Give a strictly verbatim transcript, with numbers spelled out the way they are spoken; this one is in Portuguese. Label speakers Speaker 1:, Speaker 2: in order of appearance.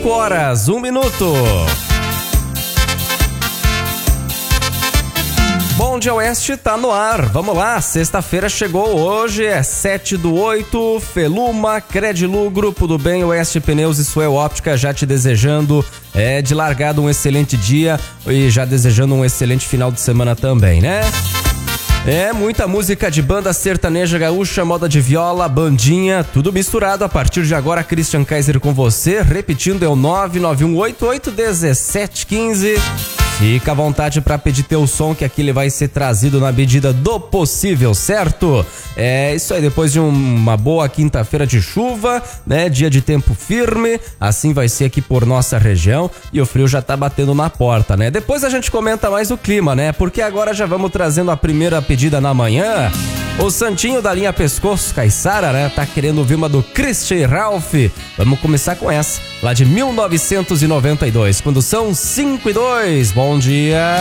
Speaker 1: cinco horas, um minuto. Bom Dia Oeste tá no ar, vamos lá, sexta-feira chegou, hoje é sete do oito, Feluma, Credilu, Grupo do Bem, Oeste Pneus e Suel Óptica já te desejando é, de largado um excelente dia e já desejando um excelente final de semana também, né? É, muita música de banda sertaneja, gaúcha, moda de viola, bandinha, tudo misturado. A partir de agora, Christian Kaiser com você, repetindo, é o nove nove um oito oito um sete um cinco. Fica à vontade para pedir teu som, que aqui ele vai ser trazido na medida do possível, certo? É isso aí, depois de uma boa quinta-feira de chuva, né? Dia de tempo firme, assim vai ser aqui por nossa região e o frio já tá batendo na porta, né? Depois a gente comenta mais o clima, né? Porque agora já vamos trazendo a primeira pedida na manhã. O Santinho da linha Pescoço Caiçara, né? Tá querendo ouvir uma do Christian Ralph. Vamos começar com essa, lá de mil novecentos e noventa e dois, quando são cinco e dois. Bom dia.